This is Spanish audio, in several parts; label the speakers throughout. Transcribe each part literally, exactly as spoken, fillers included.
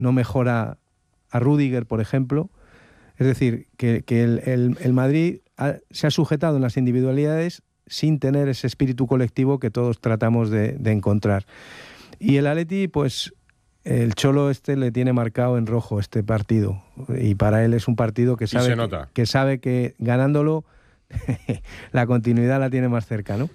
Speaker 1: no mejora a Rüdiger, por ejemplo. Es decir, que, que el, el, el Madrid ha, se ha sujetado en las individualidades sin tener ese espíritu colectivo que todos tratamos de, de encontrar. Y el Atleti, pues el Cholo este le tiene marcado en rojo este partido, y para él es un partido que sabe,
Speaker 2: se nota.
Speaker 1: Que, que sabe que ganándolo la continuidad la tiene más cerca, ¿no?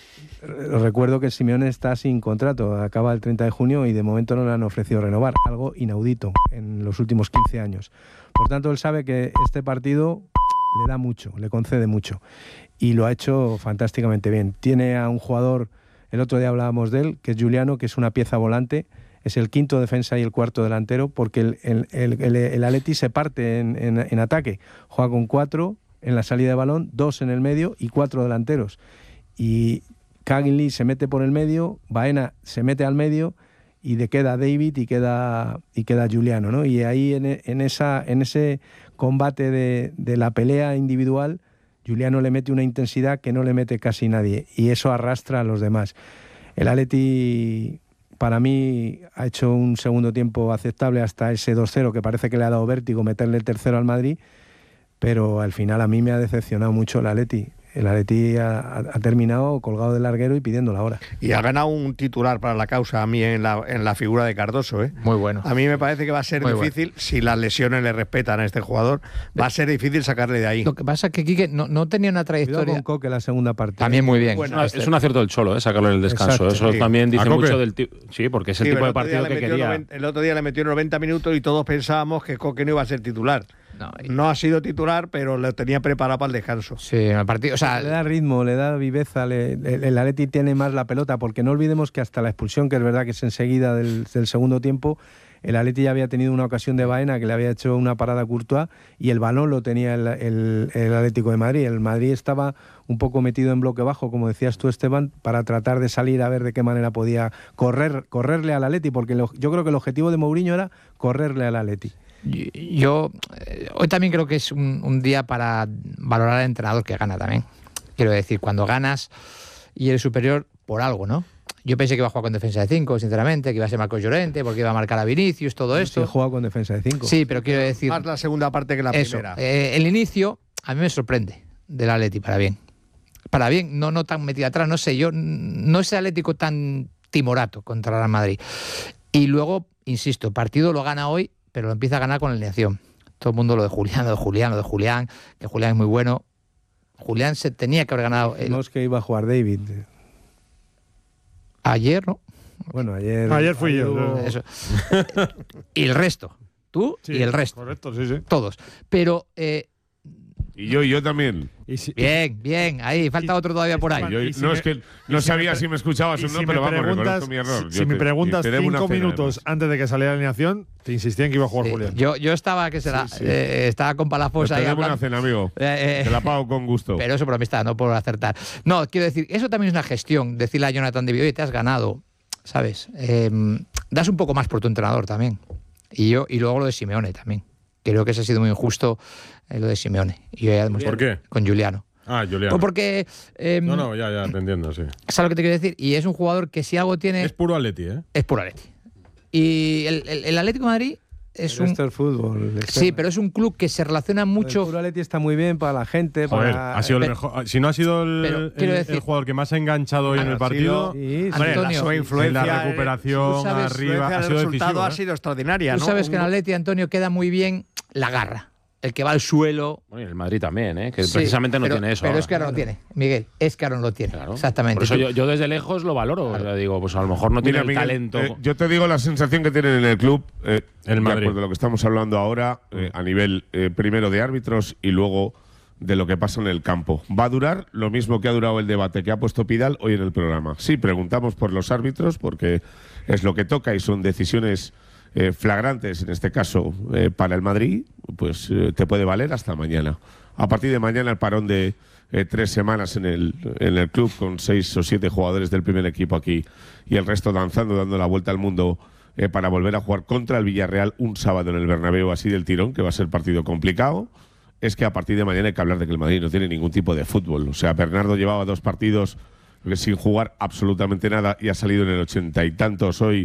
Speaker 1: Recuerdo que Simeone está sin contrato, acaba el treinta de junio y de momento no le han ofrecido renovar, algo inaudito en los últimos quince años. Por tanto, él sabe que este partido le da mucho, le concede mucho, y lo ha hecho fantásticamente bien. Tiene a un jugador, el otro día hablábamos de él, que es Giuliano, que es una pieza volante, es el quinto defensa y el cuarto delantero, porque el, el, el, el, el Atleti se parte en, en, en ataque, juega con cuatro en la salida de balón, dos en el medio y cuatro delanteros. Y Kaginli se mete por el medio, Baena se mete al medio y de queda David y queda y queda Giuliano, ¿no? Y ahí en, en esa en ese combate de, de la pelea individual, Giuliano le mete una intensidad que no le mete casi nadie, y eso arrastra a los demás. El Atleti, para mí, ha hecho un segundo tiempo aceptable hasta ese dos cero, que parece que le ha dado vértigo meterle el tercero al Madrid, pero al final a mí me ha decepcionado mucho el Atleti. El Atleti ha, ha terminado colgado del larguero y pidiendo la hora.
Speaker 3: Y ha ganado un titular para la causa a mí en la, en la figura de Cardoso, ¿eh?
Speaker 4: Muy bueno.
Speaker 3: A mí me parece que va a ser
Speaker 4: Muy
Speaker 3: difícil,
Speaker 4: bueno.
Speaker 3: si las lesiones le respetan a este jugador, va a ser difícil sacarle de ahí.
Speaker 4: Lo que pasa es que Quique no, no tenía una trayectoria.
Speaker 1: Cuidado con Coque la segunda parte.
Speaker 4: También muy bien.
Speaker 2: Bueno, es un acierto del Cholo, ¿eh? Sacarlo en el descanso.
Speaker 1: Exacto,
Speaker 2: Eso
Speaker 3: sí.
Speaker 2: también dice
Speaker 5: ¿A Coque?
Speaker 2: mucho del tipo. Sí, porque es el
Speaker 3: Sí,
Speaker 2: tipo
Speaker 3: pero
Speaker 2: de
Speaker 3: el otro día
Speaker 2: partido
Speaker 3: le
Speaker 2: que
Speaker 3: metió
Speaker 2: quería.
Speaker 3: noventa el otro día le metió noventa minutos y todos pensábamos que Coque no iba a ser titular.
Speaker 4: No, y-
Speaker 3: No ha sido titular, pero lo tenía preparado para el descanso.
Speaker 4: Sí, en el partido. O sea,
Speaker 1: Le da ritmo, le da viveza, le, el, el Atleti tiene más la pelota, porque no olvidemos que hasta la expulsión, que es verdad que es enseguida del, del segundo tiempo, el Atleti ya había tenido una ocasión de Baena que le había hecho una parada a Courtois, y el balón lo tenía el, el, el Atlético de Madrid. El Madrid estaba un poco metido en bloque bajo, como decías tú, Esteban, para tratar de salir a ver de qué manera podía correr, correrle al Atleti, porque lo, yo creo que el objetivo de Mourinho era correrle al Atleti.
Speaker 4: yo eh, hoy también creo que es un, un día para valorar al entrenador que gana también. Quiero decir, cuando ganas y eres superior por algo, ¿no? Yo pensé que iba a jugar con defensa de cinco, sinceramente, que iba a ser Marcos Llorente, porque iba a marcar a Vinicius, todo esto.
Speaker 1: He jugado con defensa de cinco.
Speaker 4: Sí, pero quiero decir,
Speaker 3: Más la segunda parte que la
Speaker 4: eso,
Speaker 3: primera.
Speaker 4: eh, el inicio a mí me sorprende del Atleti, para bien. Para bien, no, no tan metido atrás, no sé, yo no es el Atlético tan timorato contra el Real Madrid. Y luego, insisto, partido lo gana hoy, pero lo empieza a ganar con la alineación. Todo el mundo lo de Julián, lo de Julián, lo de Julián, que Julián es muy bueno. Julián se tenía que haber ganado el-
Speaker 1: No es que iba a jugar David.
Speaker 4: ayer, ¿no?
Speaker 1: Bueno, ayer...
Speaker 6: Ayer fui yo.
Speaker 1: hubo-
Speaker 4: Eso. Y el resto, tú
Speaker 6: Sí,
Speaker 4: y el resto,
Speaker 6: Correcto, sí, sí.
Speaker 4: todos. Pero, eh,
Speaker 5: Y yo, y yo también.
Speaker 6: Y si,
Speaker 4: bien, bien, ahí, falta
Speaker 6: y-
Speaker 4: otro todavía por ahí.
Speaker 6: Esteban,
Speaker 5: Yo-
Speaker 6: y si
Speaker 5: no
Speaker 6: me-
Speaker 5: es que
Speaker 6: y
Speaker 5: no
Speaker 6: si
Speaker 5: sabía
Speaker 6: me pre-
Speaker 5: si me escuchabas
Speaker 6: y
Speaker 5: o no,
Speaker 6: si
Speaker 5: pero
Speaker 6: me
Speaker 5: vamos,
Speaker 6: preguntas,
Speaker 5: reconozco mi error.
Speaker 6: si,
Speaker 5: Yo
Speaker 6: si me
Speaker 5: te-
Speaker 6: preguntas
Speaker 5: te debo una
Speaker 6: cinco
Speaker 5: cena,
Speaker 6: minutos
Speaker 5: además.
Speaker 6: antes de que saliera la alineación, te insistía en que iba a jugar
Speaker 4: Sí,
Speaker 6: Julián.
Speaker 4: yo, yo estaba, que será,
Speaker 5: Sí, sí.
Speaker 4: eh, estaba con Palafox
Speaker 5: Te
Speaker 4: ahí
Speaker 5: debo una
Speaker 4: hablando.
Speaker 5: cena, amigo.
Speaker 4: Eh, eh,
Speaker 5: Te la pago con gusto.
Speaker 4: Pero eso por amistad, no por acertar. No, quiero decir, eso también es una gestión. Decirle a Jonathan David, oye, te has ganado, ¿sabes? Eh, das un poco más por tu entrenador también. Y yo y luego lo de Simeone también. Creo que eso ha sido muy injusto, eh, lo de Simeone. Y yo ya he demostrado-
Speaker 2: ¿Por qué?
Speaker 4: Con Giuliano.
Speaker 2: Ah, Julián.
Speaker 4: Pues porque... eh,
Speaker 2: No, no, ya, ya, te entiendo, sí.
Speaker 4: ¿sabes lo que te quiero decir? Y es un jugador que si algo tiene...
Speaker 2: Es
Speaker 4: Es,
Speaker 2: puro Atleti, ¿eh?
Speaker 4: puro Atleti. Y el, el- el Atlético de Madrid es
Speaker 1: Pero
Speaker 4: un...
Speaker 1: esto es fútbol. esto-
Speaker 4: Sí, pero es un club que se relaciona mucho...
Speaker 1: El puro Atleti está muy bien para la gente.
Speaker 2: Joder,
Speaker 1: para...
Speaker 2: ha sido el
Speaker 4: pero-
Speaker 2: mejor. Si no ha sido el,
Speaker 4: pero
Speaker 2: el-
Speaker 4: quiero
Speaker 2: el
Speaker 4: decir-
Speaker 2: jugador que más ha enganchado hoy en el
Speaker 3: Ha
Speaker 2: partido,
Speaker 3: sido-
Speaker 1: Sí, sí.
Speaker 3: Hombre, la
Speaker 4: Antonio,
Speaker 3: su influencia,
Speaker 2: en la recuperación,
Speaker 4: tú sabes-
Speaker 2: arriba,
Speaker 3: influencia
Speaker 2: ha
Speaker 3: del
Speaker 2: sido
Speaker 3: resultado
Speaker 2: decisivo.
Speaker 3: ha
Speaker 2: ¿eh?
Speaker 3: sido extraordinaria,
Speaker 4: Tú
Speaker 3: ¿no?
Speaker 4: sabes que en
Speaker 3: Un-
Speaker 4: Atleti, Antonio, queda muy bien la garra. El que va al suelo...
Speaker 2: Bueno, y el Madrid también, ¿eh? Que
Speaker 4: Sí,
Speaker 2: precisamente no
Speaker 4: pero-
Speaker 2: tiene eso.
Speaker 4: Pero
Speaker 2: ahora.
Speaker 4: es que ahora no tiene, Miguel. Es que ahora no lo tiene.
Speaker 2: Claro.
Speaker 4: Exactamente.
Speaker 2: Por eso
Speaker 4: Tú-
Speaker 2: yo, yo desde lejos lo valoro. O sea, digo, pues a lo mejor no tiene
Speaker 5: Mira,
Speaker 2: el
Speaker 5: Miguel,
Speaker 2: talento.
Speaker 5: eh, yo te digo la sensación que tienen en el club, eh,
Speaker 2: El
Speaker 5: de
Speaker 2: Madrid.
Speaker 5: acuerdo a lo que estamos hablando ahora, eh, a nivel eh, primero de árbitros y luego de lo que pasa en el campo. Va a durar lo mismo que ha durado el debate que ha puesto Pidal hoy en el programa. Sí, preguntamos por los árbitros porque es lo que toca y son decisiones eh, flagrantes, en este caso eh, para el Madrid, pues eh, te puede valer hasta mañana. A partir de mañana el parón de eh, tres semanas en el, en el club con seis o siete jugadores del primer equipo aquí y el resto danzando, dando la vuelta al mundo eh, para volver a jugar contra el Villarreal un sábado en el Bernabéu así del tirón, que va a ser partido complicado. Es que a partir de mañana hay que hablar de que el Madrid no tiene ningún tipo de fútbol. O sea, Bernardo llevaba dos partidos sin jugar absolutamente nada y ha salido en el ochenta y tantos hoy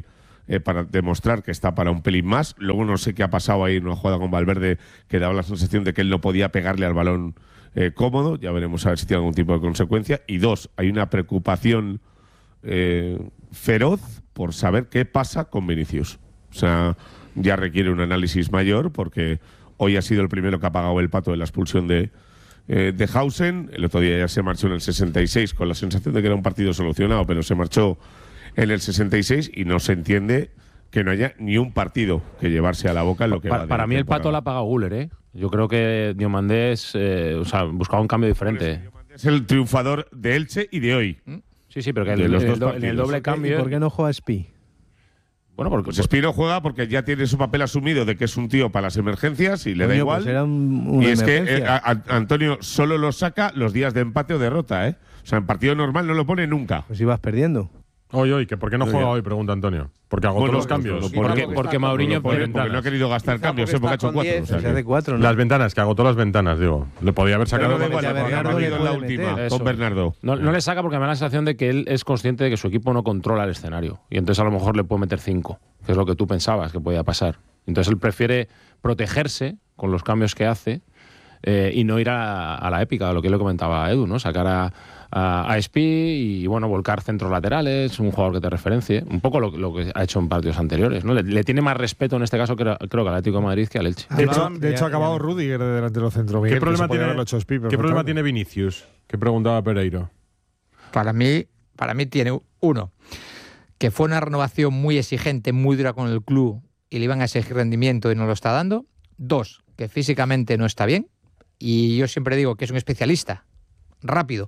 Speaker 5: eh, para demostrar que está para un pelín más. Luego no sé qué ha pasado ahí en una jugada con Valverde que daba la sensación de que él no podía pegarle al balón eh, cómodo. Ya veremos a ver si tiene algún tipo de consecuencia. Y dos, hay una preocupación eh, feroz por saber qué pasa con Vinicius. O sea, ya requiere un análisis mayor porque hoy ha sido el primero que ha pagado el pato de la expulsión de, eh, de Hausen. El otro día ya se marchó en el sesenta y seis con la sensación de que era un partido solucionado, pero se marchó en el sesenta y seis y no se entiende que no haya ni un partido que llevarse a la boca en lo que
Speaker 2: Para,
Speaker 5: va de
Speaker 2: para mí el pato la ha pagado Guller, ¿eh? Yo creo que Diomandés eh, o sea, buscaba un cambio diferente.
Speaker 5: Es el triunfador de Elche y de hoy.
Speaker 2: Sí, sí, pero que
Speaker 5: De
Speaker 2: el,
Speaker 5: los
Speaker 2: en,
Speaker 5: dos
Speaker 2: el do- en
Speaker 5: partidos.
Speaker 2: el doble
Speaker 1: ¿Y
Speaker 2: cambio...
Speaker 1: por qué no juega Spi?
Speaker 2: Bueno, porque
Speaker 5: Pues Espino juega porque ya tiene su papel asumido de que es un tío para las emergencias y le da
Speaker 1: Coño,
Speaker 5: igual.
Speaker 1: pues era un- una
Speaker 5: y es que
Speaker 1: emergencia.
Speaker 5: eh, a- a- Antonio solo lo saca los días de empate o derrota, ¿eh? O sea, en partido normal no lo pone nunca.
Speaker 1: Pues ibas perdiendo.
Speaker 6: Hoy, hoy, que ¿por qué no juega hoy? Pregunta Antonio. Porque agotó
Speaker 5: Bueno,
Speaker 6: los cambios.
Speaker 5: pues,
Speaker 2: porque,
Speaker 5: porque
Speaker 2: porque
Speaker 5: está-
Speaker 2: Mauriño...
Speaker 5: Porque,
Speaker 2: por-
Speaker 5: porque no ha querido gastar
Speaker 3: Quizá
Speaker 5: cambios,
Speaker 3: porque
Speaker 5: ¿eh? porque ha
Speaker 3: está
Speaker 5: hecho
Speaker 3: con
Speaker 5: cuatro.
Speaker 3: diez.
Speaker 5: O sea,
Speaker 1: O sea,
Speaker 5: que-
Speaker 1: de cuatro, ¿no?
Speaker 6: Las ventanas, que agotó las ventanas, digo. Le podía haber
Speaker 5: Pero
Speaker 6: sacado.
Speaker 5: no da
Speaker 6: con-
Speaker 5: igual,
Speaker 1: a
Speaker 5: porque
Speaker 1: Bernardo
Speaker 5: ha
Speaker 1: le
Speaker 5: habido en la
Speaker 1: puede
Speaker 5: última
Speaker 1: meter.
Speaker 2: Eso.
Speaker 5: con Bernardo.
Speaker 2: No, no le saca porque me da la sensación de que él es consciente de que su equipo no controla el escenario. Y entonces a lo mejor le puede meter cinco, que es lo que tú pensabas que podía pasar. Entonces él prefiere protegerse con los cambios que hace eh, y no ir a, a la épica, a lo que le comentaba Edu, ¿no? Sacar a, a, a Spi y, bueno, volcar centros laterales, un jugador que te referencie. Un poco lo, lo que ha hecho en partidos anteriores, ¿no? Le, le tiene más respeto en este caso, creo, creo que al Atlético de Madrid que al Elche.
Speaker 6: De hecho,
Speaker 1: Ya-
Speaker 6: de hecho
Speaker 1: ya-
Speaker 6: ha acabado
Speaker 1: ya-
Speaker 6: Rudiger de delantero centro.
Speaker 7: ¿Qué
Speaker 6: Miguel, que
Speaker 7: problema
Speaker 6: se podía
Speaker 7: tiene,
Speaker 6: haberlo hecho Spi, pero
Speaker 7: ¿qué
Speaker 6: no
Speaker 7: problema
Speaker 6: tanto.
Speaker 7: tiene Vinicius? Que preguntaba Pereiro.
Speaker 4: Para mí, para mí tiene uno, que fue una renovación muy exigente, muy dura con el club y le iban a exigir rendimiento y no lo está dando. Dos, que físicamente no está bien y yo siempre digo que es un especialista, rápido.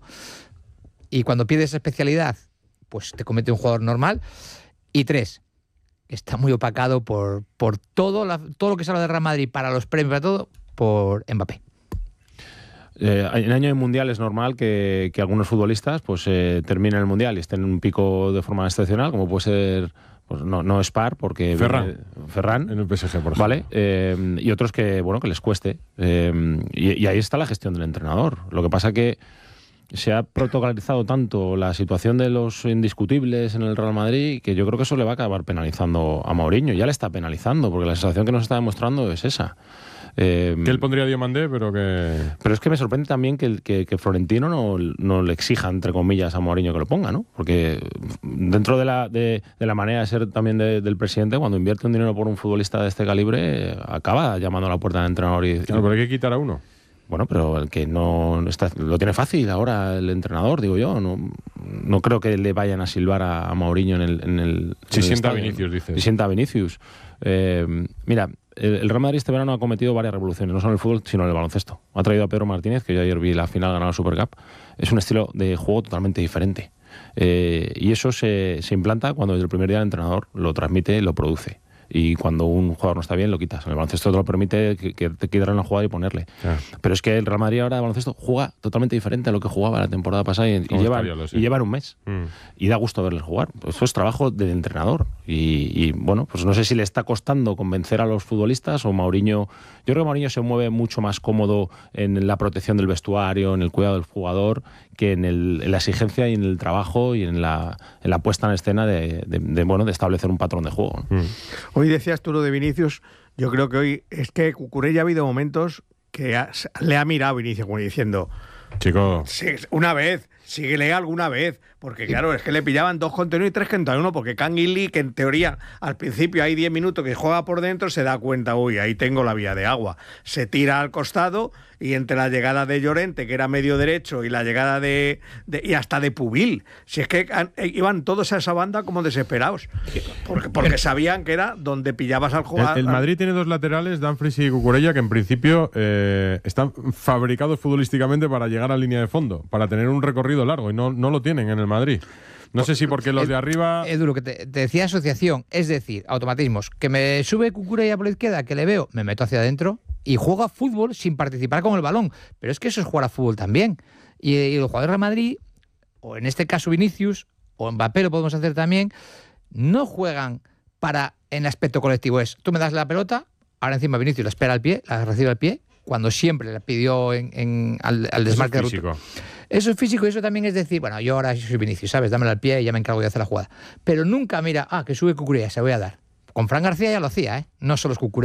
Speaker 4: Y cuando pides especialidad, pues te comete un jugador normal. Y tres, está muy opacado por, por todo, la- todo lo que sale de Real Madrid para los premios, para todo, por Mbappé.
Speaker 2: Eh, en año de mundial es normal que, que algunos futbolistas pues eh, terminen el mundial y estén en un pico de forma excepcional, como puede ser, pues no, no Spar, porque
Speaker 7: Ferran.
Speaker 2: viene- Ferran,
Speaker 7: En el P S G, por ejemplo.
Speaker 2: vale, eh, y otros que bueno que les cueste. Eh, y, y ahí está la gestión del entrenador. Lo que pasa que se ha protocolizado tanto la situación de los indiscutibles en el Real Madrid que yo creo que eso le va a acabar penalizando a Mourinho. Ya le está penalizando, porque la sensación que nos está demostrando es esa. Eh,
Speaker 7: Que él pondría a Diomandé, pero que.
Speaker 2: pero es que me sorprende también que, el- que, que Florentino no, no le exija, entre comillas, a Mourinho que lo ponga, ¿no? Porque dentro de la, de, de la manera de ser también de- del presidente, cuando invierte un dinero por un futbolista de este calibre, eh, acaba llamando a la puerta del entrenador y
Speaker 7: Claro, pero hay que quitar a uno.
Speaker 2: bueno, pero el que no está, lo tiene fácil ahora el entrenador, digo yo. No, no creo que le vayan a silbar a, a Mourinho en el, en el
Speaker 7: Si
Speaker 2: en el
Speaker 7: sienta a
Speaker 2: estadio.
Speaker 7: Vinicius, dices.
Speaker 2: Si sienta a Vinicius. Eh, mira, el, el Real Madrid este verano ha cometido varias revoluciones, no solo en el fútbol, sino en el baloncesto. Ha traído a Pedro Martínez, que yo ayer vi la final ganar la Supercup. Es un estilo de juego totalmente diferente. Eh, y eso se, se implanta cuando desde el primer día el entrenador lo transmite, lo produce. Y cuando un jugador no está bien, lo quitas. En el baloncesto te lo permite que, que te quitarle una jugada y ponerle.
Speaker 7: Claro.
Speaker 2: Pero es que el Real Madrid ahora de baloncesto juega totalmente diferente a lo que jugaba la temporada pasada y, y
Speaker 7: Como
Speaker 2: llevan,
Speaker 7: estadio, lo sé.
Speaker 2: y llevan un mes.
Speaker 7: Mm.
Speaker 2: Y da gusto verles jugar. Eso es trabajo del entrenador. Y, y, bueno, pues no sé si le está costando convencer a los futbolistas o Mourinho. Yo creo que Mourinho se mueve mucho más cómodo en la protección del vestuario, en el cuidado del jugador, que en, el, en la exigencia y en el trabajo y en la, en la puesta en escena de, de, de, bueno, de establecer un patrón de juego, ¿no?
Speaker 7: Mm.
Speaker 3: Hoy decías tú lo de Vinicius, yo creo que hoy es que Cucurella ha habido momentos que ha- le ha mirado a Vinicius como diciendo,
Speaker 7: Chico.
Speaker 3: sí, una vez, síguele alguna vez, porque claro, es que le pillaban dos contra uno y tres contra uno, porque Canguilí, que en teoría al principio hay diez minutos que juega por dentro, se da cuenta, uy, ahí tengo la vía de agua, se tira al costado y entre la llegada de Llorente, que era medio derecho, y la llegada de, de- y hasta de Pubil, si es que han- eh, iban todos a esa banda como desesperados, porque, porque sabían que era donde pillabas al
Speaker 7: El,
Speaker 3: jugador.
Speaker 7: el Madrid tiene dos laterales, Dumfries y Cucurella, que en principio eh, están fabricados futbolísticamente para llegar a línea de fondo, para tener un recorrido largo, y no, no lo tienen en el Madrid. No sé si porque los de arriba.
Speaker 4: Edu, lo que te, te decía asociación, es decir, automatismos. Que me sube Cucurella por la izquierda, que le veo, me meto hacia adentro y juega fútbol sin participar con el balón. Pero es que eso es jugar a fútbol también. Y, y los jugadores de Madrid, o en este caso Vinicius, o Mbappé lo podemos hacer también, no juegan para en el aspecto colectivo. Es, tú me das la pelota, ahora encima Vinicius la espera al pie, la recibe al pie, cuando siempre le pidió en, en, al, al desmarque
Speaker 6: Eso es
Speaker 4: de ruta.
Speaker 6: físico.
Speaker 4: Eso es físico y eso también es decir, bueno, yo ahora soy Vinicius, ¿sabes? Dámela al pie y ya me encargo de hacer la jugada. Pero nunca mira, ah, que sube Cucurella, se voy a dar. Con Fran García ya lo hacía, ¿eh? No solo es Cucurella.